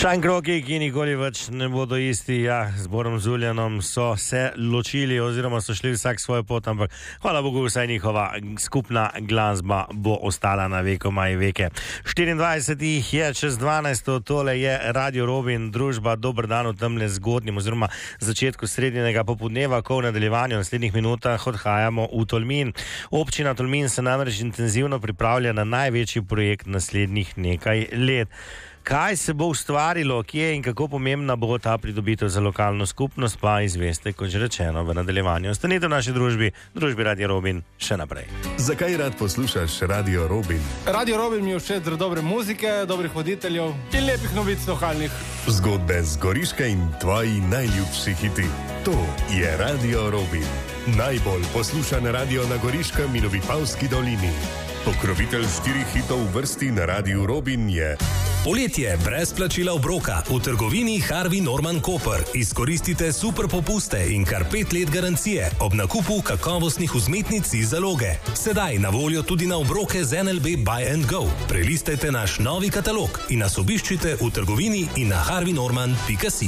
Šankroki, ki nikoli več ne bodo isti, z Borom Zuljanom so se ločili oziroma so šli vsak svojo pot, ampak hvala Bogu, vsaj njihova skupna glasba bo ostala na vekoma in veke. 24 je čez 12, tole je Radio Robin, družba, dober dan v temle zgodnjem oziroma začetku srednjega popodneva, ko v nadaljevanju v naslednjih minutah odhajamo v Tolmin. Občina Tolmin se namreč intenzivno pripravlja na največji projekt naslednjih nekaj let. Kaj se bo ustvarilo, kje in kako pomembna bo ta pridobitev za lokalno skupnost, pa izveste, kot že rečeno, v nadaljevanju. Ostanite v naši družbi Radio Robin še naprej. Zakaj rad poslušaš Radio Robin? Radio Robin mi je všeč zaradi dobre muzike, dobrih voditeljev in lepih novic lokalnih. Zgodbe z Goriške in tvoji najljubši hiti. To je Radio Robin. Najbolj poslušan radio na Goriškem in v Vipavski dolini. Pokrovitelj 4 hitov v vrsti na Radiu Robin je... Poletje brez plačila obroka v trgovini Harvey Norman Koper. Izkoristite super popuste in kar 5 let garancije ob nakupu kakovostnih vzmetnic iz zaloge. Sedaj na voljo tudi na obroke z NLB Buy and Go. Prelistajte naš novi katalog in nas obiščite v trgovini in na harveynorman.si.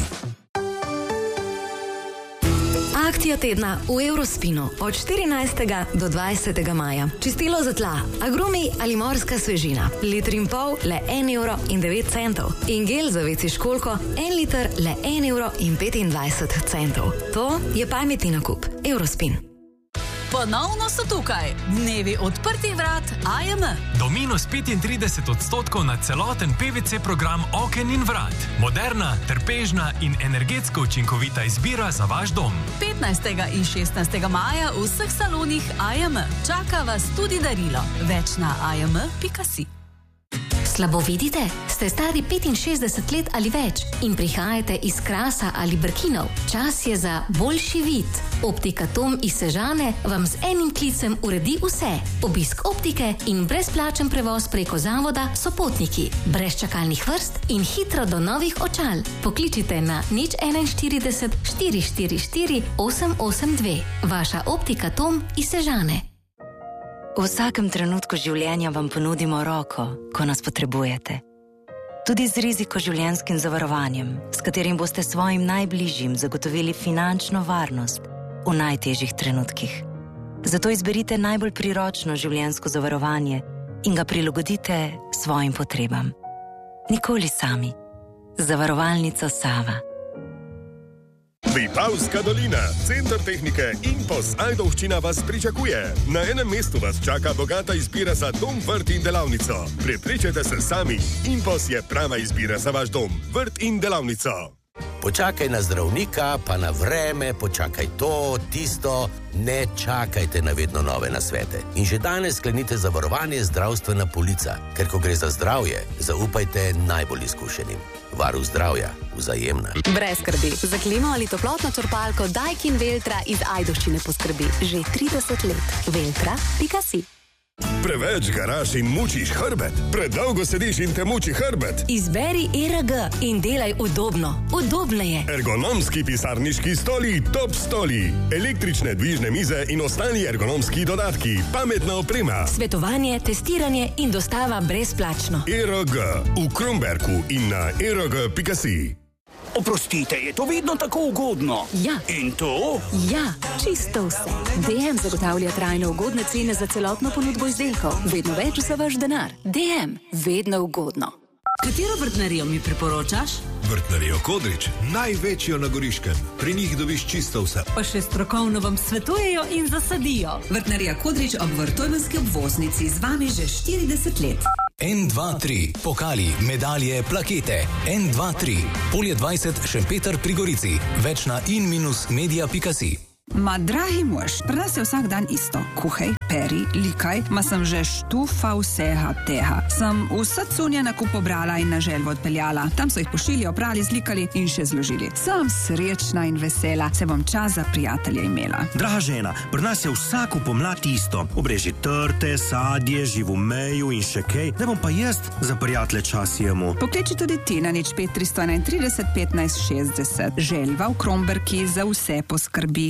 Akcija tedna v Eurospinu od 14. do 20. maja. Čistilo za tla, agrumi ali morska svežina. 1,5 litра le 1,09 €. In gel za veci školjko 1 liter le 1,25 €. To je pametni nakup. Eurospin. Ponovno so tukaj. Dnevi odprtih vrat AJM. Do minus 35% na celoten PVC program oken in vrat. Moderna, trpežna in energetsko učinkovita izbira za vaš dom. 15. in 16. maja v vseh salonih AJM. Čaka vas tudi darilo. Več na ajm.si. Slabo vidite? Ste stari 65 let ali več in prihajate iz Krasa ali Brkinov? Čas je za boljši vid. Optika Tom iz Sežane vam z enim klicem uredi vse. Obisk optike in brezplačen prevoz preko zavoda Sopotniki. Brez čakalnih vrst in hitro do novih očal. Pokličite na 041 444 882. Vaša Optika Tom iz Sežane. V vsakem trenutku življenja vam ponudimo roko, ko nas potrebujete. Tudi z rizikoživljenjskim zavarovanjem, s katerim boste svojim najbližjim zagotovili finančno varnost v najtežjih trenutkih. Zato izberite najbolj priročno življenjsko zavarovanje in ga prilagodite svojim potrebam. Nikoli sami. Zavarovalnica Sava. Vipavska dolina, center tehnike Impos Ajdovščina vas pričakuje. Na enem mestu vas čaka bogata izbira za dom, vrt in delavnico. Prepričajte se sami, Impos je prava izbira za vaš dom, vrt in delavnico. Počakaj na zdravnika, pa na vreme, počakaj to, tisto, ne čakajte na vedno nove nasvete. In že danes sklenite zavarovanje zdravstvena polica, ker ko gre za zdravje, zaupajte najbolj izkušenim. Varuh zdravja, Vzajemna. Brez skrbi. Za klimo ali toplotno črpalko Daikin Veltra iz Ajdovščine poskrbi že 30 let. Veltra.si. Preveč garaš in mučiš hrbet? Predolgo sediš in te muči hrbet? Izberi ERG in delaj udobno. Udobneje. Ergonomski pisarniški stoli, top stoli. Električne dvižne mize in ostali ergonomski dodatki. Pametna oprema. Svetovanje, testiranje in dostava brezplačno. ERG v Kromberku in na erg.si. Oprostite, je to vedno tako ugodno? Ja. In to? Ja, čisto vse. DM zagotavlja trajno ugodne cene za celotno ponudbo izdelkov. Vedno več za vaš denar. DM, vedno ugodno. Katero vrtnarijo mi priporočaš? Vrtnarijo Kodrič, največjo na Goriškem. Pri njih dobiš čisto vse. Pa še strokovno vam svetujejo in zasadijo. Vrtnarija Kodrič ob Vrtojmenski obvoznici z vami že 40 let. 1, 2, 3, pokali, medalje, plakete. 1, 2, 3, Polje 20, Šempeter pri Gorici. Več na in-media.si. Ma, dragi mož, pri nas je vsak dan isto. Kuhaj, peri, likaj, ma sem že štufa vsega tega. Sem vse cunje nakup pobrala in na želvo odpeljala. Tam so jih pošili, oprali, zlikali in še zložili. Sem srečna in vesela, se bom čas za prijatelje imela. Draga žena, pri nas je vsako pomlad isto. Obreži trte, sadje, živomeju in še kaj. Da bom pa jaz za prijatelje čas jemu. Pokliči tudi ti na 05 331 15 60. Želva v Kromberki za vse poskrbi.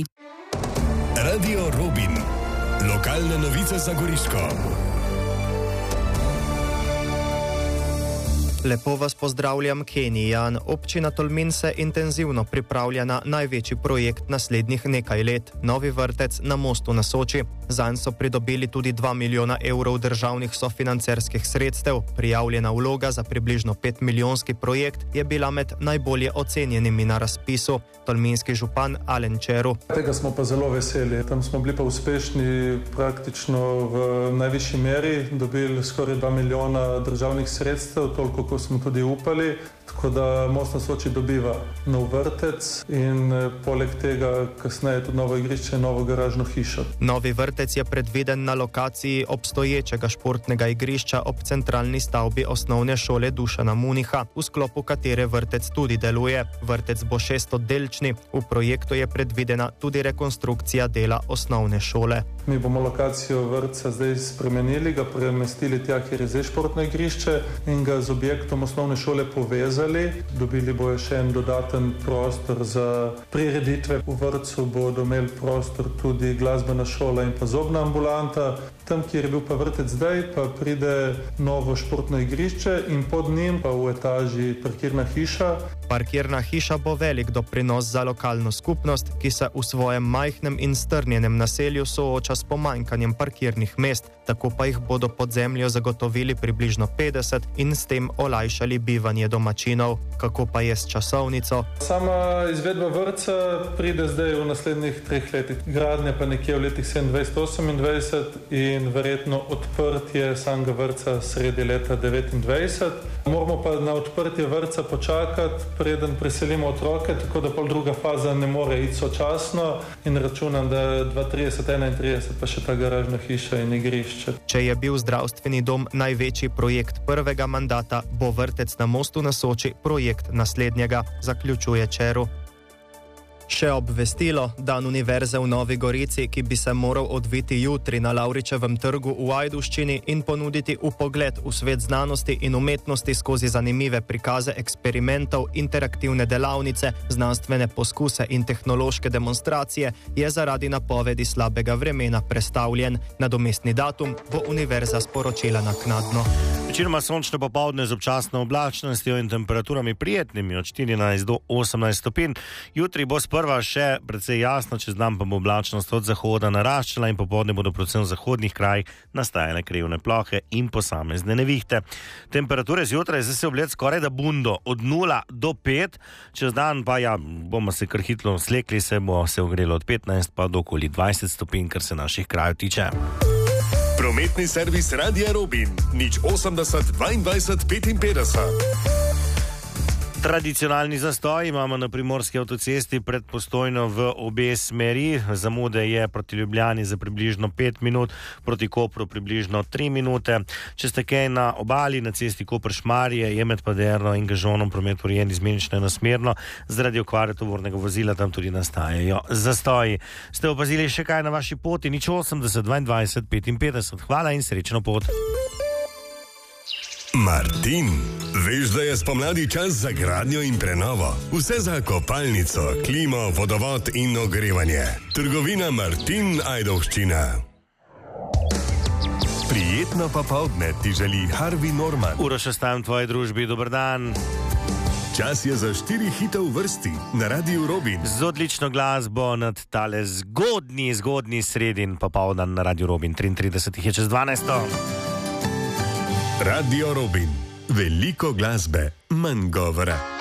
Radio Robin. Lokalne novice za Goriško. Lepo vas pozdravljam, Kenijan. Občina Tolmin se intenzivno pripravlja na največji projekt naslednjih nekaj let. Novi vrtec na Mostu na Soči. Zanj so pridobili tudi 2 milijona evrov državnih sofinancerskih sredstev. Prijavljena vloga za približno 5 milijonski projekt je bila med najbolje ocenjenimi na razpisu. Tolminski župan Alen Čeru. Tega smo pa zelo veseli. Tam smo bili pa uspešni praktično v najvišji meri. Dobili skoraj 2 milijona državnih sredstev, toliko, ko smo tudi upali. Tako da Most na Soči dobiva nov vrtec in poleg tega kasneje tudi novo igrišče in novo garažno hišo. Novi vrtec je predviden na lokaciji obstoječega športnega igrišča ob centralni stavbi osnovne šole Dušana Muniha, v sklopu katere vrtec tudi deluje. Vrtec bo 600-delčni, v projektu je predvidena tudi rekonstrukcija dela osnovne šole. Mi bomo lokacijo vrtca zdaj spremenili, ga premestili tja, kjer je zdaj športno igrišče in ga z objektom osnovne šole povezali. Dobili bojo še en dodaten prostor za prireditve. V vrtcu bodo imeli prostor tudi glasbena šola in pa zobna ambulanta. Tam, kjer je bil pa vrtec zdaj, pa pride novo športno igrišče in pod njim pa v etaži parkirna hiša. Parkirna hiša bo velik doprinos za lokalno skupnost, ki se v svojem majhnem in strnjenem naselju sooča s pomanjkanjem parkirnih mest, tako pa jih bodo pod zemljo zagotovili približno 50 in s tem olajšali bivanje domačinov. Kako pa je s časovnico? Sama izvedba vrtca pride zdaj v naslednjih 3 letih. Gradnja pa nekje v letih 27-28 in verjetno odprtje samega vrtca sredi leta 29. Moramo pa na odprtje vrtca počakati, preden preselimo otroke, tako da pol druga faza ne more iti sočasno in računam, da 2030-31 pa še ta garažna hiša in igrišče. Če je bil zdravstveni dom največji projekt prvega mandata, bo vrtec na Mostu na Soči projekt naslednjega, zaključuje Čeru. Še obvestilo, dan univerze v Novi Gorici, ki bi se moral odviti jutri na Lavričevem trgu v Ajdovščini in ponuditi vpogled v svet znanosti in umetnosti skozi zanimive prikaze eksperimentov, interaktivne delavnice, znanstvene poskuse in tehnološke demonstracije, je zaradi napovedi slabega vremena prestavljen. Nadomestni datum bo univerza sporočila naknadno. Večinoma sončno popoldne z občasno oblačnostjo in temperaturami prijetnimi od 14 do 18 stopinj. Jutri bo sprva še precej jasno, čez dan pa bo oblačnost od zahoda naraščala in popoldne bodo predvsem v zahodnih krajih nastajale krajevne plohe in posamezne nevihte. Temperature zjutraj se oblet skoraj da bundo od 0 do 5, čez dan pa bomo se kar hitro slekli, se bo se ogrelo od 15 pa do okoli 20 stopinj, kar se naših krajev tiče. Prometni servis Radia Robin, 080 22 55. Tradicionalni zastoj imamo na primorski avtocesti pred Postojno v obe smeri. Zamude je proti Ljubljani za približno 5 minut, proti Kopru približno 3 minute. Če ste kaj na obali, na cesti Koper-Šmarje, je med Paderno in Gažonom promet urejen izmenično enosmerno. Zaradi okvare tovornega vozila tam tudi nastajajo zastoji. Ste opazili še kaj na vaši poti? 080 22 55. Hvala in srečno pot. Martin, veš, da je spomladi čas za gradnjo in prenovo. Vse za kopalnico, klimo, vodovod in ogrevanje. Trgovina Martin, Ajdovščina. Prijetno popoldne ti želi Harvey Norman. Uroš, ostajam v tvoji družbi, dober dan. Čas je za 4 hite v vrsti na Radiu Robin. Z odlično glasbo nad tale zgodnji sredin popoldan na Radiu Robin. 33 je čez 12. Radio Robin. Veliko glasbe, manj govora.